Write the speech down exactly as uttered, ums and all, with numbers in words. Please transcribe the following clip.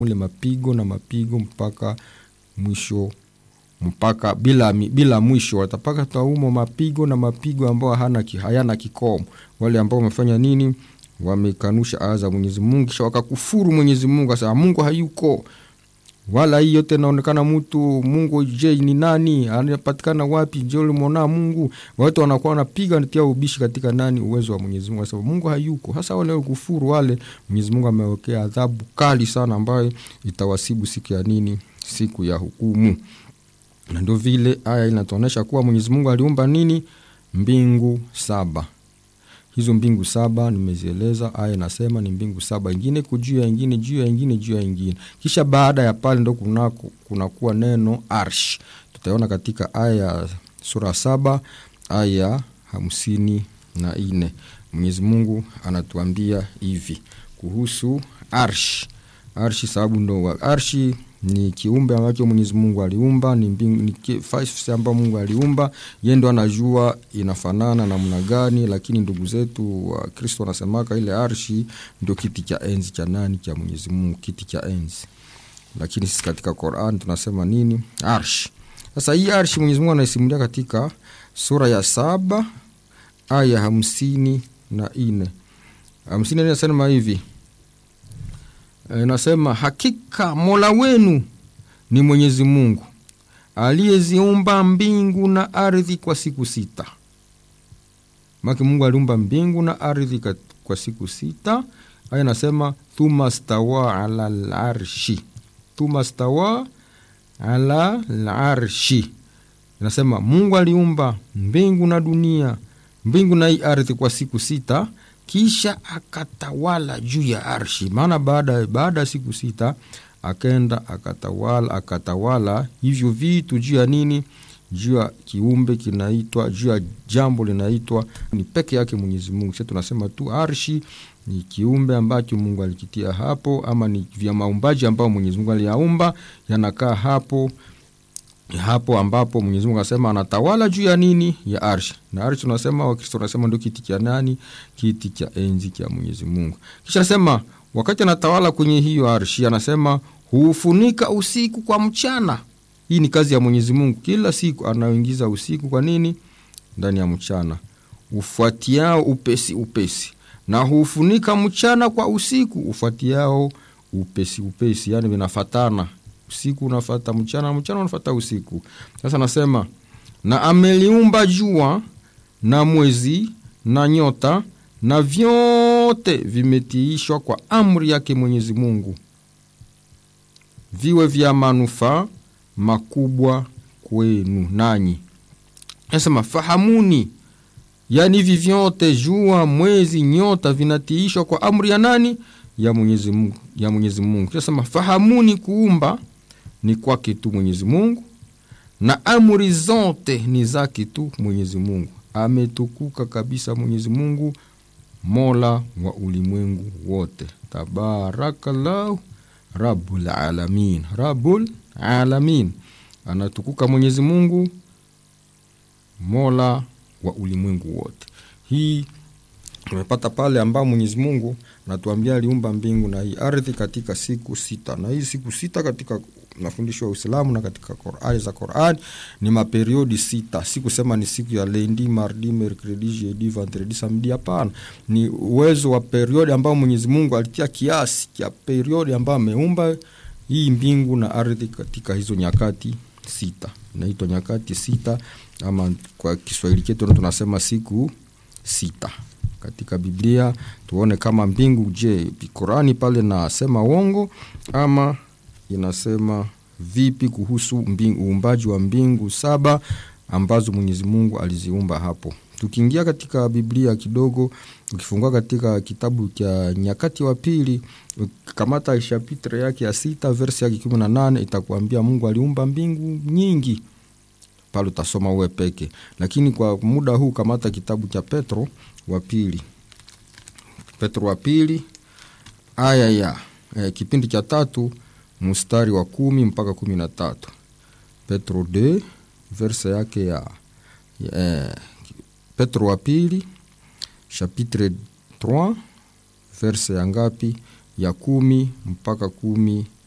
ule mapigo na mapigo mpaka mwisho, mpaka bila bila mwisho. Watapaka taumo mapigo na mapigo ambao hana hayana kikomo. Wale ambao wamefanya nini? Wamekanusha aya za Mwenyezi Mungu, kisha wakakufuru Mwenyezi Mungu, sasa Mungu hayuko. Wala hii yote inaonekana mtu Mungu je ni nani? Anapatikana wapi? Je ulimwona Mungu? Watu wanakuwa wanapiga natia ubishi katika nani uwezo wa Mwenyezi Mungu, sababu Mungu hayuko. Hasa wale kufuru wale, Mwenyezi Mungu amewekea adhabu kali sana ambayo itawasibu siku ya nini? Siku ya hukumu. Na ndio vile aya inatuonesha kuwa Mwenyezi Mungu aliumba nini? Mbingu saba. Hizo mbingu saba nimezieleza. Aya inasema ni mbingu saba, ingine kujuu ya ingine, juu ya ingine, juu ya ingine. Kisha baada ya pale ndo kunako kunakuwa neno arsh. Tutaona katika aya sura saba aya hamsini na nne. Mwenyezi Mungu anatuambia hivi kuhusu arsh. Arshi sababu ndo arshi ni kiumbe ambacho Mwenyezi Mungu aliumba, ni mbingu, ni kifasi ambacho Mungu aliumba. Yeye ndo anajua inafanana namna gani, lakini ndugu zetu wa Kristo wanasemaka ile arshi ndio kiti cha enzi cha nani? Cha Mwenyezi Mungu, kiti cha enzi. Lakini sisi katika Qur'an tunasema nini? Arsh. Sasa hii arshi Mwenyezi Mungu anaisimulia katika sura ya saba aya hamsini na nne. hamsini na nne inasema hivi. Nasema hakika Mola wenu ni Mwenyezi Mungu aliyeziumba mbingu na ardhi kwa siku sita. Maki Mungu aliumba mbingu na ardhi kwa siku sita. Haya nasema thumma stawa ala al-arshi. Thumma stawa ala al-arshi. Nasema Mungu aliumba mbingu na dunia, mbingu na ardhi kwa siku sita. Kisha akatawala juu ya arshi. Maana baada baada siku sita akaenda akatawala akatawala hivyo vitu juu ya nini? Juu ya kiumbe kinaitwa, juu ya jambo linaitwa ni peke yake Mwenyezi Mungu. Sisi tunasema tu arshi ni kiumbe ambacho Mungu alikitia hapo, ama ni vya maumbaji ambao Mwenyezi Mungu aliyaumba yanakaa hapo. Hapo ambapo Mwenyezi Mungu anasema anatawala juu ya nini? Ya arshi. Na arshi tunasema Wakristo tunasema ndio kiti cha nani? Kiti cha enzi cha Mwenyezi Mungu. Kisha anasema wakati anatawala kwenye hiyo arshi, anasema hufunika usiku kwa mchana. Hii ni kazi ya Mwenyezi Mungu. Kila siku anaingiza usiku kwa nini? Ndani ya mchana. Ufuatiao upesi upesi. Na hufunika mchana kwa usiku ufuatiao upesi upesi, yani vinafatana. Usiku unafuata mchana, mchana unafuata usiku. Sasa nasema na ameliumba jua na mwezi na nyota, na vyote vimetiishwa kwa amri yake Mwenyezi Mungu, viwe vya manufaa makubwa kwenu nanyi. Nasema fahamuni, yani hivi vyote jua, mwezi, nyota vinatiishwa kwa amri ya nani? Ya Mwenyezi Mungu, ya Mwenyezi Mungu. Nasema fahamuni, kuumba ni kwake tu Mwenyezi Mungu, na amri zote ni zake tu Mwenyezi Mungu. Ametukuka kabisa Mwenyezi Mungu, Mola wa ulimwengu wote. Tabarakallahu Rabbul alamin. Rabbul alamin. Anatukuka Mwenyezi Mungu, Mola wa ulimwengu wote. Hii tumepata pale ambao Mwenyezi Mungu anatuambia aliumba mbingu na hii ardhi katika siku sita. Na hii siku sita katika mafundisho ya Uislamu na katika Qur'an za Qur'an ni maperiodi sita. Siku sema ni siku ya lundi, mardi, mercredi, jeudi, vendredi, samedi, hapana. Ni uwezo wa periodi ambao Mwenyezi Mungu alitia kiasi cha periodi ambao ameumba hii mbingu na ardhi katika hizo nyakati sita. Inaitwa nyakati sita, ama kwa Kiswahili chetu tunasema siku sita. Katika Biblia tuone kama mbingu, je, Qur'ani pale nasema uongo ama inasema vipi kuhusu mbingu, uumbaji wa mbingu saba ambazo Mwenyezi Mungu aliziumba hapo. Tukiingia katika Biblia kidogo, ukifungua katika kitabu cha Nyakati wa Pili, kamata chapitre yake ya sita verse yake kumi na nane, itakuambia Mungu aliumba mbingu nyingi. Pale utasoma uwe peke. Lakini kwa muda huu kamata kitabu cha Petro wa pili. Petro wa pili aya ya eh, kipindi cha tatu mstari wa kumi mpaka kumi na tatu. Petro deux verse yake ya eh, Petro wa pili chapitre trois verse ya ngapi? Ya kumi mpaka kumi